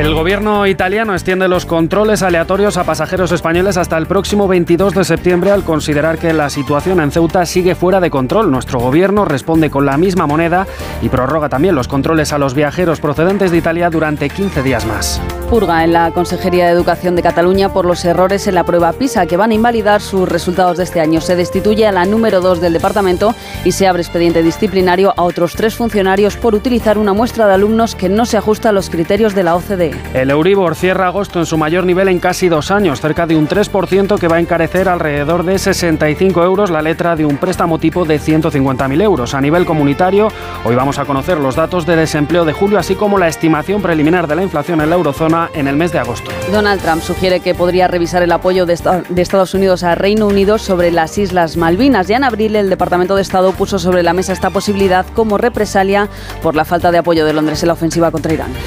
El gobierno italiano extiende los controles aleatorios a pasajeros españoles hasta el próximo 22 de septiembre al considerar que la situación en Ceuta sigue fuera de control. Nuestro gobierno responde con la misma moneda y prorroga también los controles a los viajeros procedentes de Italia durante 15 días más. Purga en la Consejería de Educación de Cataluña por los errores en la prueba PISA que van a invalidar sus resultados de este año. Se destituye a la número 2 del departamento y se abre expediente disciplinario a otros 3 funcionarios por utilizar una muestra de alumnos que no se ajusta a los criterios de la OCDE. El Euribor cierra agosto en su mayor nivel en casi 2 años, cerca de un 3% que va a encarecer alrededor de 65 euros la letra de un préstamo tipo de 150.000 euros. A nivel comunitario, hoy vamos a conocer los datos de desempleo de julio, así como la estimación preliminar de la inflación en la eurozona en el mes de agosto. Donald Trump sugiere que podría revisar el apoyo de Estados Unidos a Reino Unido sobre las Islas Malvinas. Ya en abril el Departamento de Estado puso sobre la mesa esta posibilidad como represalia por la falta de apoyo de Londres en la ofensiva contra Irán.